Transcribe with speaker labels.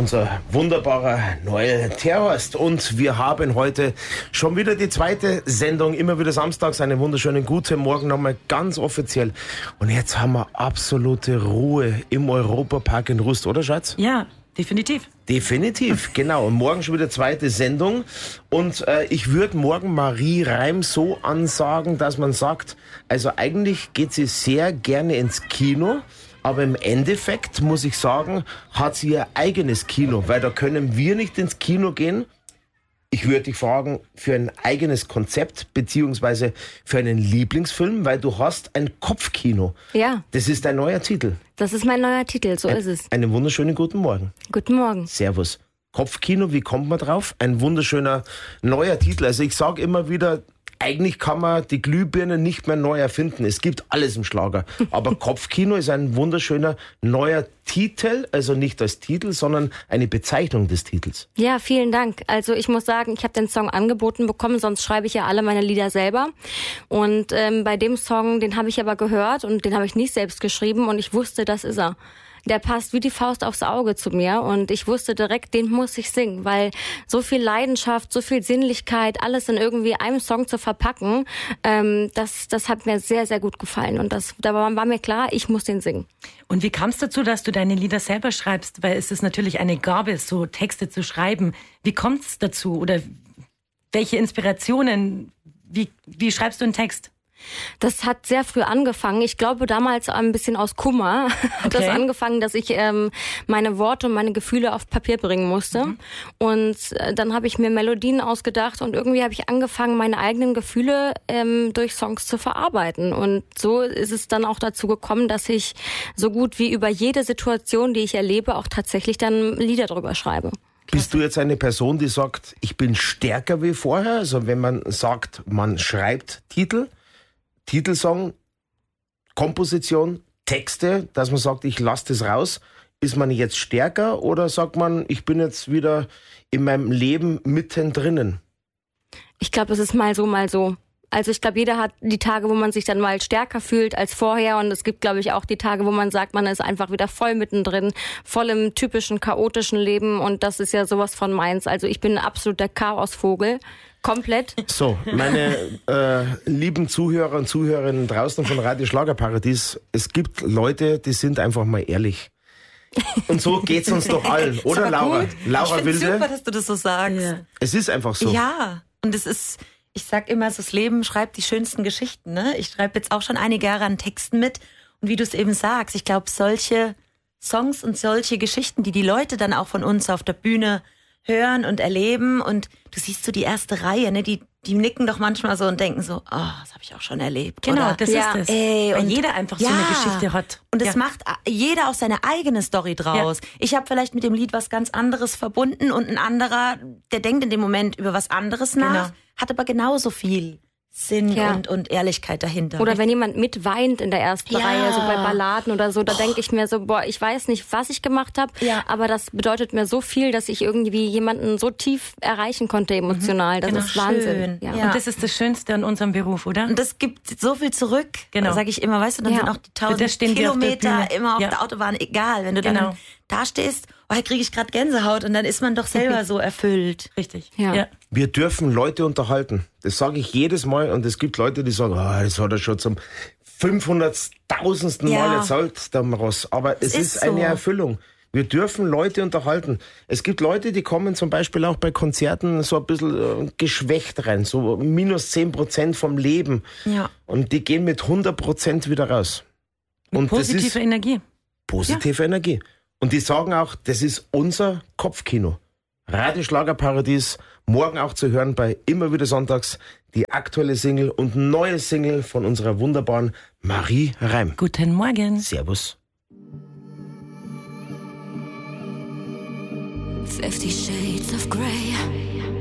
Speaker 1: unser wunderbarer Noel Terhorst. Und wir haben heute schon wieder die zweite Sendung, immer wieder samstags. Einen wunderschönen guten Morgen nochmal ganz offiziell. Und jetzt haben wir absolute Ruhe im Europapark in Rust, oder Schatz?
Speaker 2: Ja, definitiv.
Speaker 1: Definitiv, genau. Und morgen schon wieder zweite Sendung. Und ich würde morgen Marie Reim so ansagen, dass man sagt, also eigentlich geht sie sehr gerne ins Kino. Aber im Endeffekt, muss ich sagen, hat sie ihr eigenes Kino, weil da können wir nicht ins Kino gehen. Ich würde dich fragen, für ein eigenes Konzept, beziehungsweise für einen Lieblingsfilm, weil du hast ein Kopfkino.
Speaker 3: Ja.
Speaker 1: Das ist dein neuer Titel.
Speaker 3: Das ist mein neuer Titel, so ist es.
Speaker 1: Einen wunderschönen guten Morgen.
Speaker 3: Guten Morgen.
Speaker 1: Servus. Kopfkino, wie kommt man drauf? Ein wunderschöner neuer Titel. Also ich sage immer wieder, eigentlich kann man die Glühbirne nicht mehr neu erfinden. Es gibt alles im Schlager. Aber Kopfkino ist ein wunderschöner neuer Titel, also nicht als Titel, sondern eine Bezeichnung des Titels.
Speaker 3: Ja, vielen Dank. Also ich muss sagen, ich habe den Song angeboten bekommen, sonst schreibe ich ja alle meine Lieder selber. Und bei dem Song, den habe ich aber gehört und den habe ich nicht selbst geschrieben und ich wusste, das ist er. Der passt wie die Faust aufs Auge zu mir und ich wusste direkt, den muss ich singen, weil so viel Leidenschaft, so viel Sinnlichkeit, alles in irgendwie einem Song zu verpacken, das hat mir sehr, sehr gut gefallen und da war mir klar, ich muss den singen.
Speaker 2: Und wie kam es dazu, dass du deine Lieder selber schreibst? Weil es ist natürlich eine Gabe, so Texte zu schreiben. Wie kommt es dazu oder welche Inspirationen, wie schreibst du einen Text?
Speaker 3: Das hat sehr früh angefangen. Ich glaube, damals ein bisschen aus Kummer hat das angefangen, dass ich meine Worte und meine Gefühle auf Papier bringen musste. Mhm. Und dann habe ich mir Melodien ausgedacht und irgendwie habe ich angefangen, meine eigenen Gefühle durch Songs zu verarbeiten. Und so ist es dann auch dazu gekommen, dass ich so gut wie über jede Situation, die ich erlebe, auch tatsächlich dann Lieder drüber schreibe.
Speaker 1: Bist du jetzt eine Person, die sagt, ich bin stärker wie vorher? Also wenn man sagt, man schreibt Titelsong, Komposition, Texte, dass man sagt, ich lasse das raus. Ist man jetzt stärker oder sagt man, ich bin jetzt wieder in meinem Leben mittendrin?
Speaker 3: Ich glaube, es ist mal so, mal so. Also ich glaube, jeder hat die Tage, wo man sich dann mal stärker fühlt als vorher und es gibt, glaube ich, auch die Tage, wo man sagt, man ist einfach wieder voll mittendrin, voll im typischen, chaotischen Leben und das ist ja sowas von meins. Also ich bin ein absoluter Chaosvogel. Komplett.
Speaker 1: So, meine lieben Zuhörer und Zuhörerinnen draußen von Radio Schlagerparadies, es gibt Leute, die sind einfach mal ehrlich. Und so geht's uns doch allen, oder Laura?
Speaker 4: Gut.
Speaker 1: Laura
Speaker 4: ich
Speaker 1: Wilde?
Speaker 4: Super, dass du das so sagst.
Speaker 2: Ja.
Speaker 1: Es ist einfach so.
Speaker 4: Ja, und es ist, ich sag immer, das Leben schreibt die schönsten Geschichten. Ne? Ich schreibe jetzt auch schon einige Jahre an Texten mit. Und wie du es eben sagst, ich glaube, solche Songs und solche Geschichten, die Leute dann auch von uns auf der Bühne hören und erleben und du siehst so die erste Reihe, ne, die nicken doch manchmal so und denken so, das habe ich auch schon erlebt.
Speaker 2: Genau,
Speaker 4: oder?
Speaker 2: das ist es. Weil
Speaker 4: und
Speaker 2: jeder einfach so eine Geschichte hat.
Speaker 4: Und es macht jeder auch seine eigene Story draus. Ja. Ich habe vielleicht mit dem Lied was ganz anderes verbunden und ein anderer, der denkt in dem Moment über was anderes nach, hat aber genauso viel Sinn und Ehrlichkeit dahinter.
Speaker 3: Oder wenn jemand mitweint in der ersten Reihe, so bei Balladen oder so, da denke ich mir so, ich weiß nicht, was ich gemacht habe, aber das bedeutet mir so viel, dass ich irgendwie jemanden so tief erreichen konnte emotional. Das ist Wahnsinn. Ja.
Speaker 2: Und das ist das Schönste an unserem Beruf, oder?
Speaker 4: Und das gibt so viel zurück, sage ich immer, weißt du, dann sind auch die 1000 Kilometer immer auf der Autobahn egal. Wenn du dann da stehst, da kriege ich gerade Gänsehaut und dann ist man doch selber so erfüllt.
Speaker 2: Richtig.
Speaker 3: Ja.
Speaker 1: Wir dürfen Leute unterhalten. Das sage ich jedes Mal und es gibt Leute, die sagen, das hat er schon zum 500.000. Mal erzählt, der Ross. Aber es ist eine Erfüllung. Wir dürfen Leute unterhalten. Es gibt Leute, die kommen zum Beispiel auch bei Konzerten so ein bisschen geschwächt rein, so minus 10% vom Leben. Ja. Und die gehen mit 100% wieder raus.
Speaker 2: Und positive Energie.
Speaker 1: Positive Energie. Und die sagen auch, das ist unser Kopfkino. Radio Schlagerparadies, morgen auch zu hören bei Immer wieder Sonntags, die aktuelle Single und neue Single von unserer wunderbaren Marie Reim.
Speaker 2: Guten Morgen.
Speaker 1: Servus.
Speaker 5: 50 Shades of Grey.